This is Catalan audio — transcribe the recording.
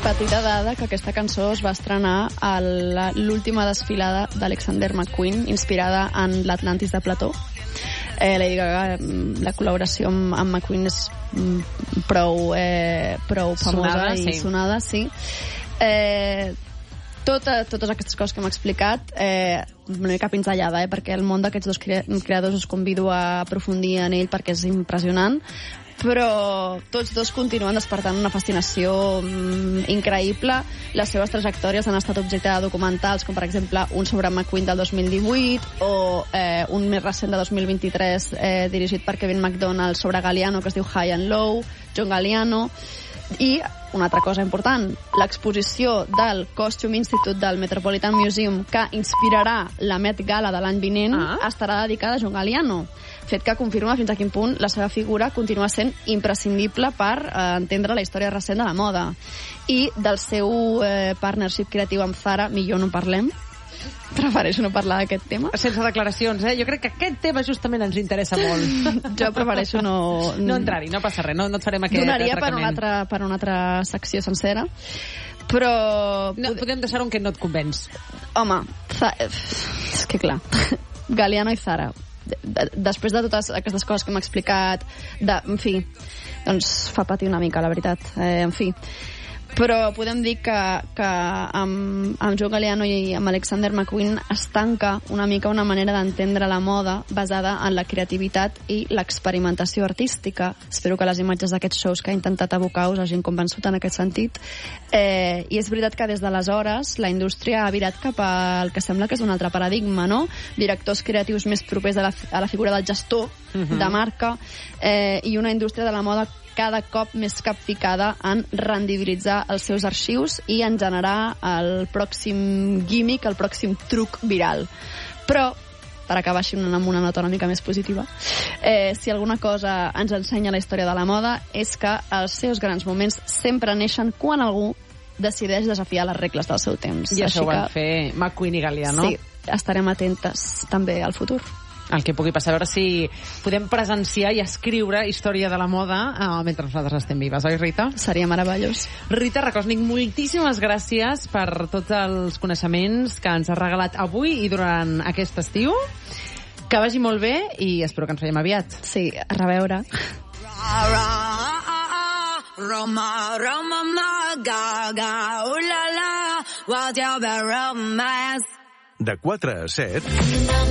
Petita dada que aquesta cançó es va estrenar a l'última desfilada d'Alexander McQueen, inspirada en l'Atlantis de Plató. Lady Gaga, la col·laboració amb McQueen és prou famosa i sonada, sí. Totes aquestes coses que hem explicat, una mica pinzellada, perquè el món d'aquests dos creadors us convido a aprofundir en ell perquè és impressionant, però tots dos continuen despertant una fascinació increïble. Les seves trajectòries han estat objecte de documentals, com per exemple un sobre McQueen del 2018 o un més recent de 2023 dirigit per Kevin McDonald sobre Galliano, que es diu High and Low, John Galliano. I una altra cosa important, l'exposició del Costume Institute del Metropolitan Museum, que inspirarà la Met Gala de l'any vinent, estarà dedicada a John Galliano, fet que confirma fins a quin punt la seva figura continua sent imprescindible per entendre la història recent de la moda. I del seu partnership creatiu amb Zara, millor no parlem. Prefereixo no parlar d'aquest tema. Sense declaracions, Jo crec que aquest tema justament ens interessa molt. Jo prefereixo no entrar-hi, no passa res, no et farem aquest donaria tractament. per una altra secció sencera, però... No, podem deixar-ho que no et convenç. Home, és que clar, Galliano i Zara, després de totes aquestes coses que m'ha explicat, en fi, doncs fa patir una mica, la veritat, en fi. Però podem dir que amb John Galliano i amb Alexander McQueen es tanca una mica una manera d'entendre la moda basada en la creativitat i l'experimentació artística. Espero que les imatges d'aquests shows que ha intentat evocar us hagin convençut en aquest sentit. I és veritat que des d'aleshores la indústria ha virat cap al que sembla que és un altre paradigma, no? Directors creatius més propers a la figura del gestor de marca i una indústria de la moda cada cop més capficada en rendibilitzar els seus arxius i en generar el pròxim gimmick, el pròxim truc viral. Però, per acabar així amb una nota una mica més positiva, si alguna cosa ens ensenya la història de la moda és que els seus grans moments sempre neixen quan algú decideix desafiar les regles del seu temps. I això ho van fer McQueen i Galliano. Sí, estarem atentes també al futur. El que pugui passar, a veure si podem presenciar i escriure història de la moda mentre nosaltres estem vives, oi, Rita? Seria meravellós. Rita Rakosnik, moltíssimes gràcies per tots els coneixements que ens has regalat avui i durant aquest estiu. Que vagi molt bé i espero que ens veiem aviat. Sí, a reveure. De 4 a 7